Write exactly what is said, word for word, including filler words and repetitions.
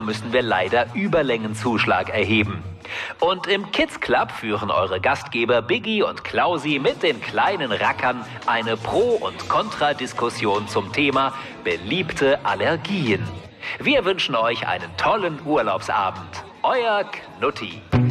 müssen wir leider Überlängenzuschlag erheben. Und im Kids Club führen eure Gastgeber Biggie und Klausi mit den kleinen Rackern eine Pro- und Kontra-Diskussion zum Thema beliebte Allergien. Wir wünschen euch einen tollen Urlaubsabend. Euer Knutti.